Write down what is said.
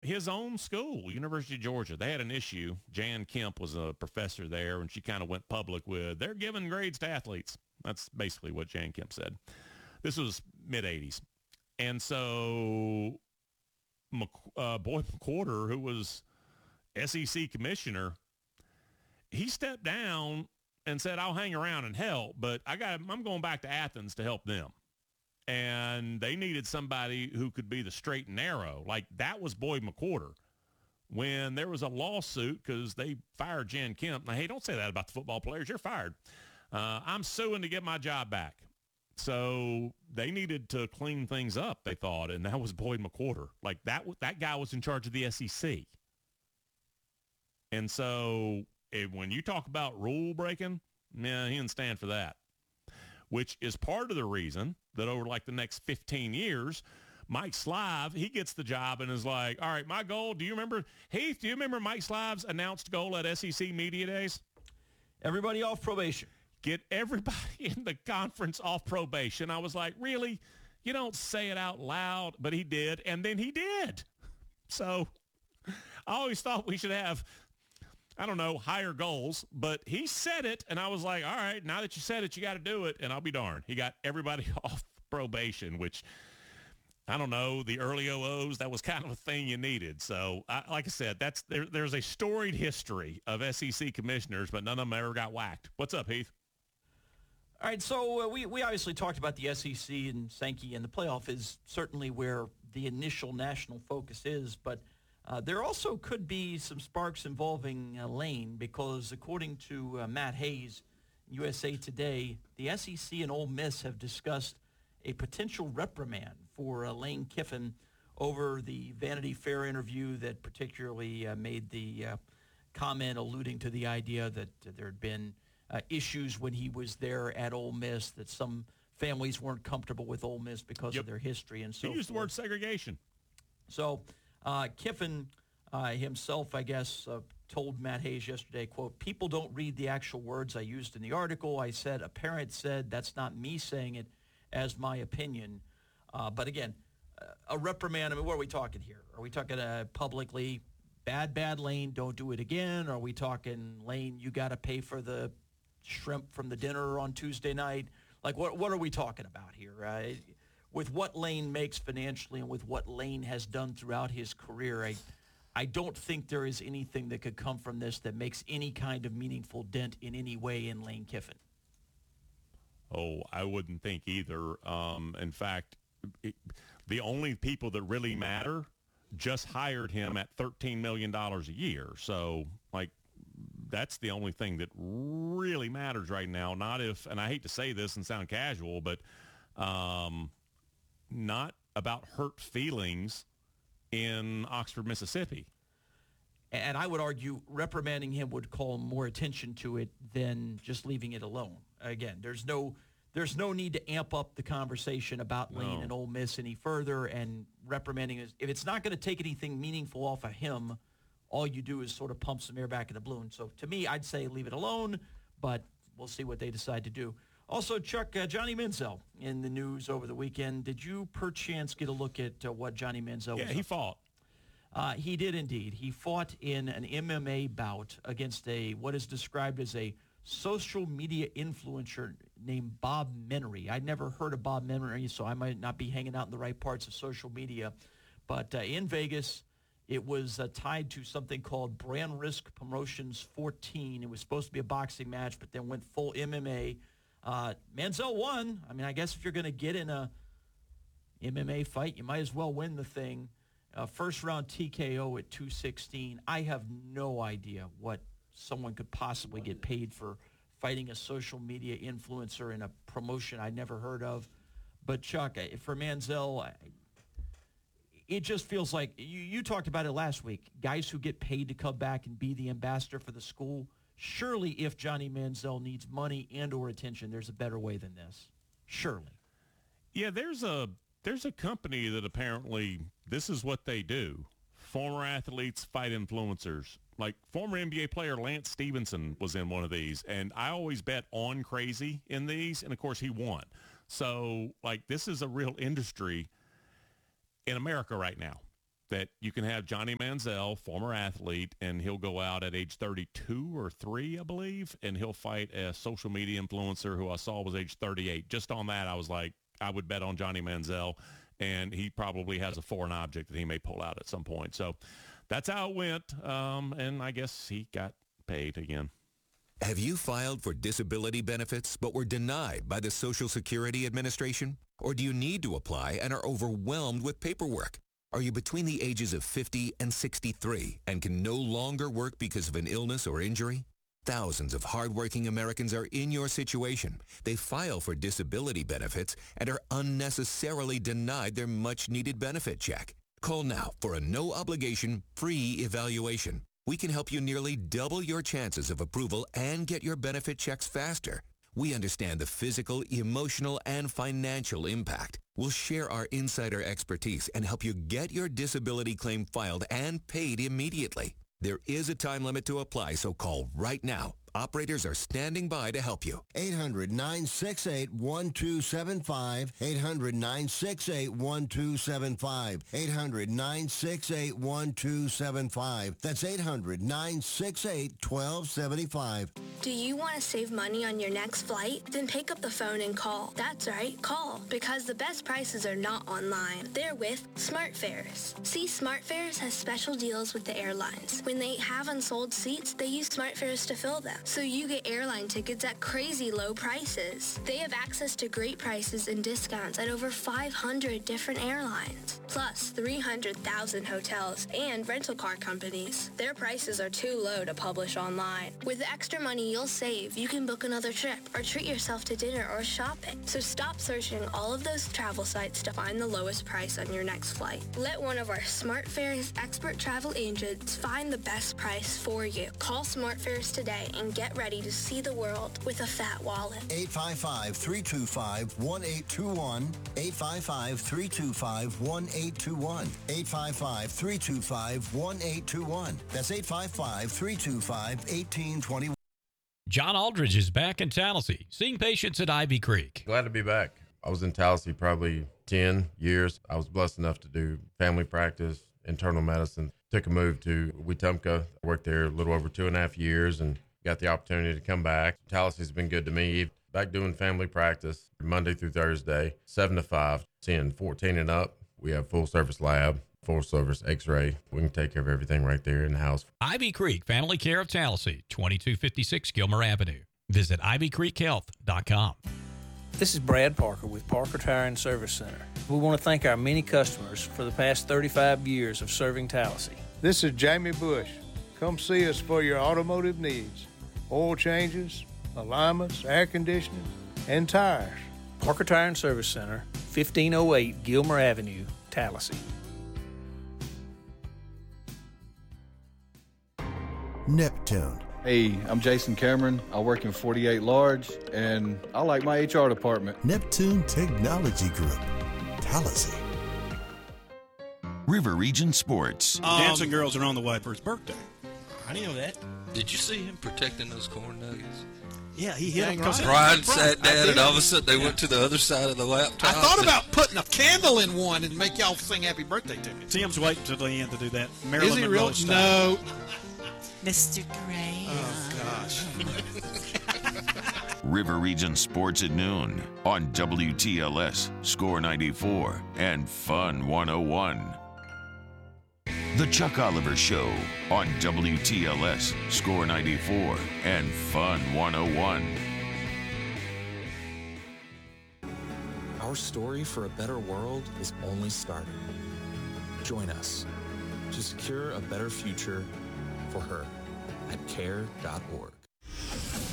his own school, University of Georgia, they had an issue. Jan Kemp was a professor there, and she kind of went public with, they're giving grades to athletes. That's basically what Jan Kemp said. This was mid-'80s. And so Boyd McWhorter, who was SEC commissioner, he stepped down and said, I'll hang around and help, but I'm going back to Athens to help them. And they needed somebody who could be the straight and narrow. Like, that was Boyd McWhorter. When there was a lawsuit because they fired Jan Kemp. Now, hey, don't say that about the football players. You're fired. I'm suing to get my job back. So they needed to clean things up, they thought, and that was Boyd McWhorter. Like, that guy was in charge of the SEC. And so when you talk about rule breaking, yeah, he didn't stand for that, which is part of the reason that over like the next 15 years, Mike Slive, he gets the job and is like, all right, my goal, do you remember, Heath, do you remember Mike Slive's announced goal at SEC Media Days? Everybody off probation. Get everybody in the conference off probation. I was like, really? You don't say it out loud, but he did, and then he did. So I always thought we should have, I don't know, higher goals, but he said it, and I was like, all right, now that you said it, you got to do it, and I'll be darned. He got everybody off probation, which, I don't know, the early OOs, that was kind of a thing you needed. So, like I said, there's a storied history of SEC commissioners, but none of them ever got whacked. What's up, Heath? All right, so we obviously talked about the SEC and Sankey, and the playoff is certainly where the initial national focus is, but there also could be some sparks involving Lane because according to Matt Hayes, USA Today, the SEC and Ole Miss have discussed a potential reprimand for Lane Kiffin over the Vanity Fair interview that particularly made the comment alluding to the idea that there had been issues when he was there at Ole Miss, that some families weren't comfortable with Ole Miss because of their history and so forth. He used the word segregation. So Kiffin himself, I guess, told Matt Hayes yesterday, quote, people don't read the actual words I used in the article. I said, a parent said, that's not me saying it as my opinion. But again, a reprimand, I mean, what are we talking here? Are we talking publicly, bad Lane, don't do it again? Are we talking, Lane, you got to pay for the shrimp from the dinner on Tuesday night? Like, what are we talking about here? With what Lane makes financially and with what Lane has done throughout his career, I don't think there is anything that could come from this that makes any kind of meaningful dent in any way in Lane Kiffin. Oh, I wouldn't think either. In fact, the only people that really matter just hired him at $13 million a year. So, like, that's the only thing that really matters right now. Not if, and I hate to say this and sound casual, but not about hurt feelings in Oxford, Mississippi. And I would argue reprimanding him would call more attention to it than just leaving it alone. Again, there's no need to amp up the conversation about Lane and Ole Miss any further, and reprimanding is, if it's not going to take anything meaningful off of him, all you do is sort of pump some air back in the balloon. So to me, I'd say leave it alone, but we'll see what they decide to do. Also, Chuck, Johnny Manziel in the news over the weekend. Did you perchance get a look at what Johnny Manziel was? Yeah, he fought. He did indeed. He fought in an MMA bout against what is described as a social media influencer named Bob Menery. I'd never heard of Bob Menery, so I might not be hanging out in the right parts of social media. But in Vegas, it was tied to something called Brand Risk Promotions 14. It was supposed to be a boxing match, but then went full MMA. Manziel won. I mean, I guess if you're going to get in a MMA fight, you might as well win the thing. First round TKO at 216. I have no idea what someone could possibly get paid for fighting a social media influencer in a promotion I'd never heard of. But, Chuck, for Manziel, it just feels like, you talked about it last week, guys who get paid to come back and be the ambassador for the school. Surely if Johnny Manziel needs money and or attention, there's a better way than this. Surely. Yeah, there's a company that apparently this is what they do. Former athletes fight influencers. Like former NBA player Lance Stevenson was in one of these, and I always bet on crazy in these, and of course he won. So, like, this is a real industry in America right now. that you can have Johnny Manziel, former athlete, and he'll go out at age 32 or 3, I believe, and he'll fight a social media influencer who I saw was age 38. Just on that, I was like, I would bet on Johnny Manziel, and he probably has a foreign object that he may pull out at some point. So that's how it went, and I guess he got paid again. Have you filed for disability benefits but were denied by the Social Security Administration? Or do you need to apply and are overwhelmed with paperwork? Are you between the ages of 50 and 63 and can no longer work because of an illness or injury? Thousands of hardworking Americans are in your situation. They file for disability benefits and are unnecessarily denied their much-needed benefit check. Call now for a no-obligation, free evaluation. We can help you nearly double your chances of approval and get your benefit checks faster. We understand the physical, emotional, and financial impact. We'll share our insider expertise and help you get your disability claim filed and paid immediately. There is a time limit to apply, so call right now. Operators are standing by to help you. 800-968-1275. 800-968-1275. 800-968-1275. That's 800-968-1275. Do you want to save money on your next flight? Then pick up the phone and call. That's right, call. Because the best prices are not online. They're with SmartFares. See, SmartFares has special deals with the airlines. When they have unsold seats, they use SmartFares to fill them. So you get airline tickets at crazy low prices. They have access to great prices and discounts at over 500 different airlines. Plus 300,000 hotels and rental car companies. Their prices are too low to publish online. With the extra money you'll save, you can book another trip or treat yourself to dinner or shopping. So stop searching all of those travel sites to find the lowest price on your next flight. Let one of our SmartFares expert travel agents find the best price for you. Call SmartFares today and get ready to see the world with a fat wallet. 855-325-1821. 855-325-1821. 855-325-1821. That's 855-325-1821. John Aldridge is back in Tallahassee, seeing patients at Ivy Creek. Glad to be back. I was in Tallahassee probably 10 years. I was blessed enough to do family practice, internal medicine. Took a move to Wetumpka. I worked there a little over 2.5 years and got the opportunity to come back. Tallahassee's been good to me. Back doing family practice Monday through Thursday, 7 to 5, seeing 14 and up. We have full service lab, full service x-ray. We can take care of everything right there in the house. Ivy Creek Family Care of Tallahassee, 2256 Gilmer Avenue. Visit ivycreekhealth.com. This is Brad Parker with Parker Tire and Service Center. We want to thank our many customers for the past 35 years of serving Tallahassee. This is Jamie Bush. Come see us for your automotive needs. Oil changes, alignments, air conditioning, and tires. Parker Tire and Service Center, 1508 Gilmer Avenue, Tallahassee. Neptune. Hey, I'm Jason Cameron. I work in 48 Large, and I like my HR department. Neptune Technology Group. Tallahassee. River Region Sports. Dancing girls are on the way for his birthday. I didn't know that. Did you see him protecting those corn nuggets? Yeah, he hit him. Brian sat down, and all of a sudden they went to the other side of the laptop. I thought about putting a candle in one and make y'all sing happy birthday to me. Tim's waiting till the end to do that. Marilyn Is he Monroe real? style. No. Mr. Gray. Oh, gosh. River Region Sports at noon on WTLS, Score 94, and Fun 101. The Chuck Oliver Show on WTLS, Score 94, and Fun 101. Our story for a better world is only starting. Join us to secure a better future for her at care.org.